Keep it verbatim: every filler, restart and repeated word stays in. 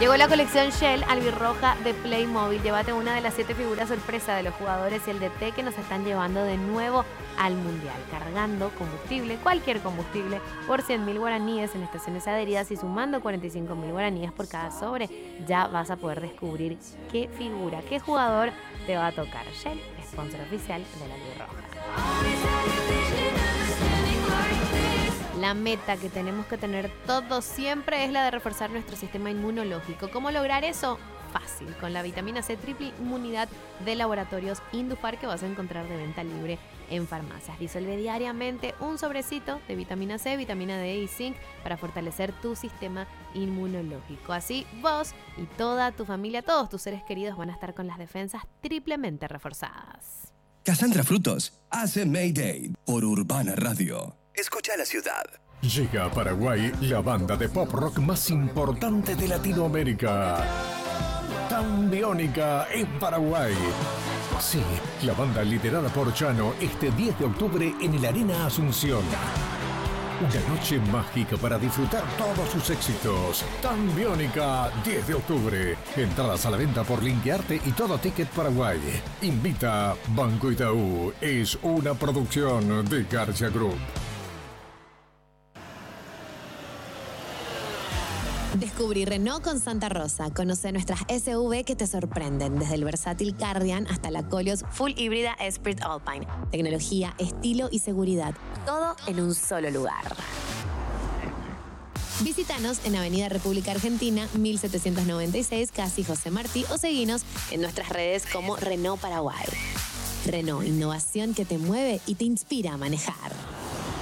Llegó la colección Shell albirroja de Playmobil. Llévate una de las siete figuras sorpresa de los jugadores y el D T que nos están llevando de nuevo al Mundial, cargando combustible, cualquier combustible, por cien mil guaraníes en estaciones adheridas y sumando cuarenta y cinco mil guaraníes por cada sobre. Ya vas a poder descubrir qué figura, qué jugador te va a tocar. Shell, sponsor oficial de la albirroja. La meta que tenemos que tener todos siempre es la de reforzar nuestro sistema inmunológico. ¿Cómo lograr eso? Fácil, con la vitamina C triple inmunidad de Laboratorios Indufar que vas a encontrar de venta libre en farmacias. Disuelve diariamente un sobrecito de vitamina C, vitamina D y zinc para fortalecer tu sistema inmunológico. Así vos y toda tu familia, todos tus seres queridos van a estar con las defensas triplemente reforzadas. Cassandra Frutos hace Mayday por Urbana Radio. Escucha la ciudad. Llega a Paraguay la banda de pop rock más importante de Latinoamérica. Tambiónica en Paraguay. Sí, la banda liderada por Chano este diez de octubre en el Arena Asunción. Una noche mágica para disfrutar todos sus éxitos. Tambiónica, diez de octubre. Entradas a la venta por Linkearte y Todo Ticket Paraguay. Invita Banco Itaú. Es una producción de García Group. Descubrí Renault con Santa Rosa. Conoce nuestras S U V que te sorprenden, desde el versátil Cardian hasta la Koleos Full Híbrida Esprit Alpine. Tecnología, estilo y seguridad, todo en un solo lugar. Visítanos en Avenida República Argentina, mil setecientos noventa y seis, casi José Martí, o seguinos en nuestras redes como Renault Paraguay. Renault, innovación que te mueve y te inspira a manejar.